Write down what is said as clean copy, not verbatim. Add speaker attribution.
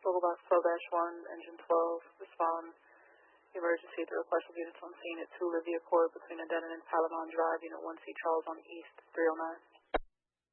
Speaker 1: Focal Box 12-1, Engine 12, respond. Emergency. The request of units on scene at 2 Olivia Court between Adenin and Palamon Drive, Unit 1C Charles on East 309.